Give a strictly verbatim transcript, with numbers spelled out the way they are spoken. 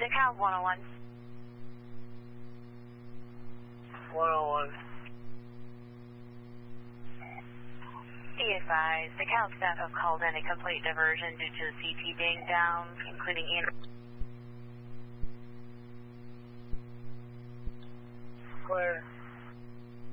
DeKalb one oh one. one oh one. Be advised, DeKalb staff have called in a complete diversion due to the C T being down, including in. Clear.